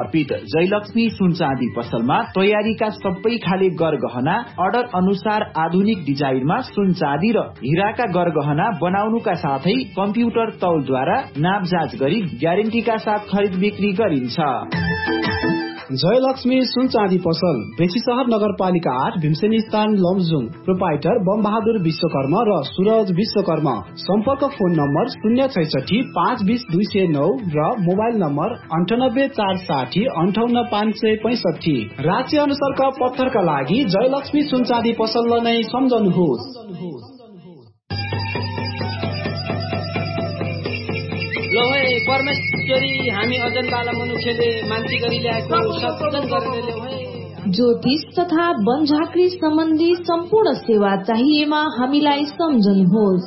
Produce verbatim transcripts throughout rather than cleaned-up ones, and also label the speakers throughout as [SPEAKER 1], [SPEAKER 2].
[SPEAKER 1] अर्पित जयलक्ष्मी सुन चाँदी पसलमा तयारीका सबै खाले गरगहना अर्डर अनुसार आधुनिक डिजाइनमा सुन चाँदी र हीराका गरगहना बनाउनुका साथै कम्प्युटर तौलद्वारा नाप जाँच गरी ग्यारेन्टीका साथ खरिद बिक्री गरिन्छ।
[SPEAKER 2] जयलक्ष्मी सुन चाँदी पसल बेसीसहर नगरपालिका आठ भीमसेनी स्थान लमजुङ। प्रोपाइटर बम बहादुर विश्वकर्मा र सूरज विश्वकर्मा। सम्पर्क फोन नम्बर शून्य छैसठी पाँच बिस दुई सय नौ र मोबाइल नम्बर अन्ठानब्बे चार साठी अन्ठाउन्न पाँच सय पैसठी। राज्य अनुसारका पत्थरका लागि जयलक्ष्मी सुन चाँदी पसललाई नै सम्झनुहोस्।
[SPEAKER 3] लो है परमेश्वरी हामी अजनवाला मनुष्यले मान्छे गरी ल्याएको सत्संग गरेर ल्याऊ है।
[SPEAKER 4] ज्योतिष तथा वनझाँक्री सम्बन्धी सम्पूर्ण सेवा चाहिएमा हामीलाई सम्झनुहोस्।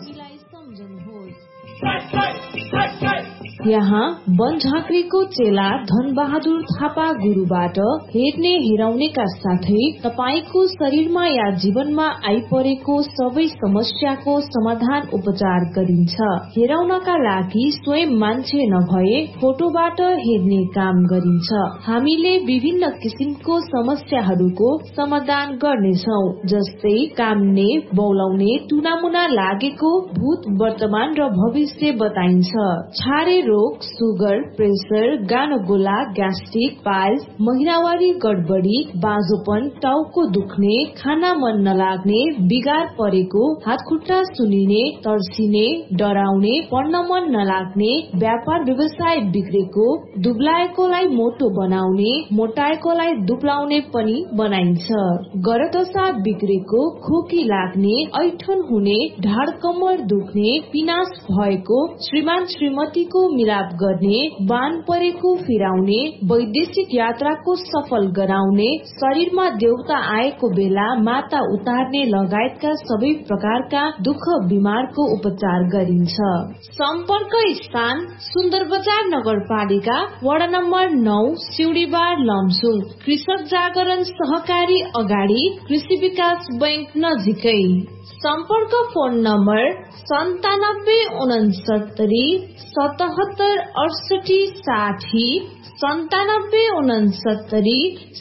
[SPEAKER 4] यहाँ वनझाँक्रीको चेला धनबहादुर थापा गुरुबाट हेर्ने हेराउनेका साथै तपाईको शरीरमा या जीवनमा आइपरेको सबै समस्याको समाधान उपचार गरिन्छ। हेराउनका लागि स्वयं मान्छे नभए फोटोबाट हेर्ने काम गरिन्छ। हामीले विभिन्न किसिमको समस्याहरूको समाधान गर्नेछौ, जस्तै काम्ने, बौलाउने, टुनामुना लागेको, भूत, वर्तमान र भविष्य बताइन्छ। छारे रोग, सुगर, प्रेसर, गानोगोला, ग्यास्ट्रिक, पाइल्स, महिनावारी गडबडी, बाँझोपन, टाउको दुख्ने, खाना मन नलाग्ने, बिगार परेको, हातखुट्टा सुनिने, तर्सिने, डराउने, पढ्न मन नलाग्ने, व्यापार व्यवसाय बिग्रेको, दुब्लाएकोलाई मोटो बनाउने, मोटाएकोलाई दुब्लाउने पनि बनाइन्छ। गरदशा बिग्रेको, खोकी लाग्ने, ऐठन हुने, ढाड कम्मर दुख्ने, पिनास भएको, श्रीमान श्रीमतीको मिलाप गर्ने, बान परेको फिराउने, वैदेशिक यात्राको सफल गराउने, शरीरमा देउता आएको बेला माता उतार्ने लगायतका सबै प्रकारका दुःख बिमारको उपचार गरिन्छ। सम्पर्क स्थान सुन्दर बजार नगरपालिका वडा नम्बर नौ सिउडीबार लमजुङ। कृषक जागरण सहकारी अगाडि कृषि विकास बैंक नजिकै। सम्पर्क फोन नम्बर सन्तानब्बे उनसत्तरी सतहत्तर अडसठी साठी, सन्तानब्बे उनसत्तरी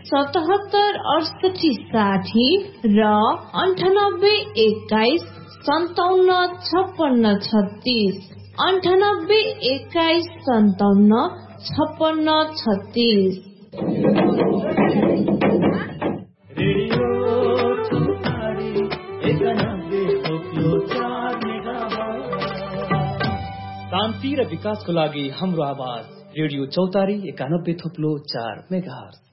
[SPEAKER 4] सतहत्तर अडसठी साठी र अन्ठानब्बे एक्काइस सन्ताउन्न छप्पन्न छत्तीस, अन्ठानब्बे एक्काइस सन्ताउन्न छप्पन्न छत्तीस।
[SPEAKER 5] शान्ति र विकासको लागि हाम्रो आवाज रेडियो चौतारी एकानब्बे थोप्लो चार मेगाहर्ज।